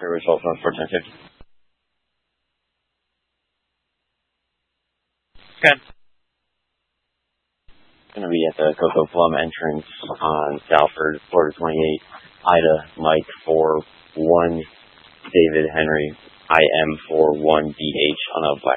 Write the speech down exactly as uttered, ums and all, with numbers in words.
Oscar, results on four ten fifty. Okay. Going to be at the Coco Plum entrance on Salford, Florida twenty-eight. Ida, Mike four one, David Henry, I M four one D H on a black.